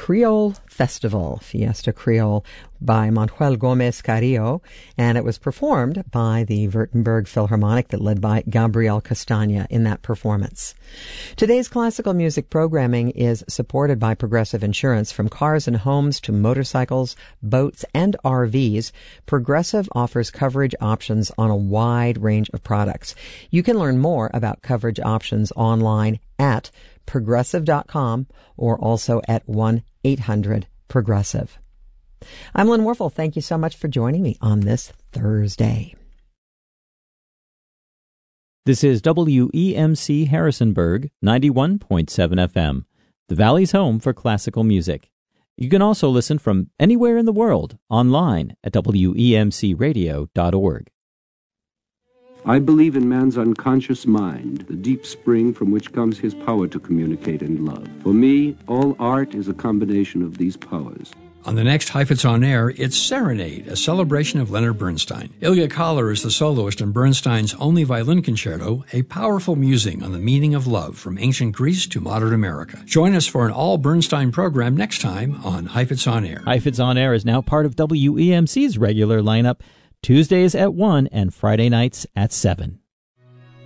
Creole Festival, Fiesta Creole, by Manuel Gomez Carrillo, and it was performed by the Württemberg Philharmonic, that led by Gabriel Castagna in that performance. Today's classical music programming is supported by Progressive Insurance. From cars and homes to motorcycles, boats, and RVs, Progressive offers coverage options on a wide range of products. You can learn more about coverage options online at progressive.com or also at 1-800-PROGRESSIVE. I'm Lynn Warfel. Thank you so much for joining me on this Thursday. This is WEMC Harrisonburg, 91.7 FM, the Valley's home for classical music. You can also listen from anywhere in the world online at WEMCradio.org. I believe in man's unconscious mind, the deep spring from which comes his power to communicate and love. For me, all art is a combination of these powers. On the next Heifetz on Air, it's Serenade, a celebration of Leonard Bernstein. Ilya Kahler is the soloist in Bernstein's only violin concerto, a powerful musing on the meaning of love from ancient Greece to modern America. Join us for an all-Bernstein program next time on Heifetz on Air. Heifetz on Air is now part of WEMC's regular lineup, Tuesdays at 1 and Friday nights at 7.